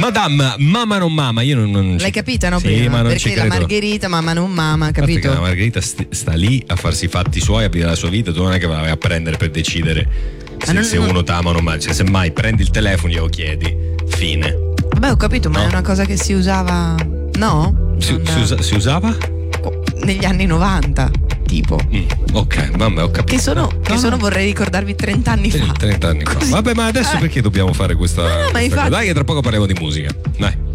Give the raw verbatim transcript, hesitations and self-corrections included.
Madame, mamma non mama, io non, non L'hai ci... capita, no? Sì, prima? ma non Perché ci la credo. Margherita, mamma non mama, A parte che capito? la Margherita st- sta lì a farsi i fatti suoi, a vivere la sua vita, tu non è che vai a prendere per decidere se, non- se non- uno t'ama o non ama, cioè semmai prendi il telefono e glielo chiedi, fine. Vabbè, ho capito, ma No. è una cosa che si usava, no? Si, Non- si usa- si usava? negli anni novanta, tipo. Mm, ok, vabbè, ho capito. Che sono, che No, sono no. vorrei ricordarvi trenta anni fa. trenta anni fa. Vabbè, ma adesso Eh. perché dobbiamo fare questa, No, no, ma questa infatti- cosa? Dai, che tra poco parliamo di musica. Dai.